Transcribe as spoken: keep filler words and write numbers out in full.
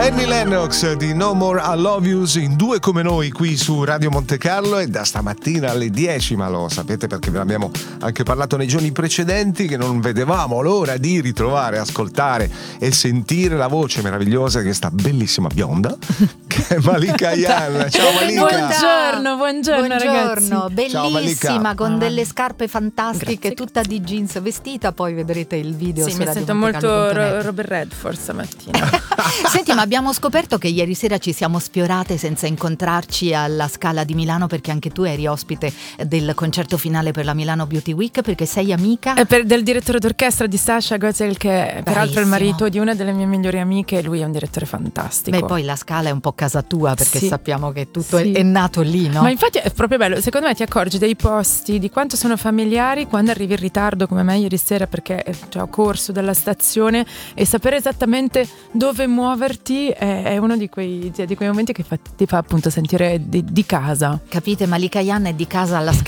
Annie Lennox di No More I Love Yous in due come noi qui su Radio Monte Carlo, e da stamattina alle dieci, ma lo sapete perché ve ne abbiamo anche parlato nei giorni precedenti, che non vedevamo l'ora di ritrovare, ascoltare e sentire la voce meravigliosa di questa bellissima bionda che è Malika Ayane. Ciao Malika. Buongiorno, buongiorno, Buongiorno, ragazzi. bellissima, Ciao, con Ah, delle scarpe fantastiche, grazie, tutta di jeans vestita, poi vedrete il video Sì, su mi Radio sento Monte Carlo molto punto net. Ro- Robert Redford stamattina. Senti, ma abbiamo scoperto che ieri sera ci siamo sfiorate senza incontrarci alla Scala di Milano, perché anche tu eri ospite del concerto finale per la Milano Beauty Week, perché sei amica È per, del direttore d'orchestra di Sasha Gozel, che è peraltro il Bravissimo. marito di una delle mie migliori amiche, e lui è un direttore fantastico. Beh, poi la Scala è un po' casa tua, perché Sì. sappiamo che tutto Sì. è, è nato lì, no? Ma infatti è proprio bello, secondo me ti accorgi dei posti, di quanto sono familiari quando arrivi in ritardo come me ieri sera, perché cioè, ho corso dalla stazione, e sapere esattamente dove muoverti è, è uno di quei, di quei momenti che fa, ti fa appunto sentire di, di casa. Capite, Malika Ayane è di casa alla Scala.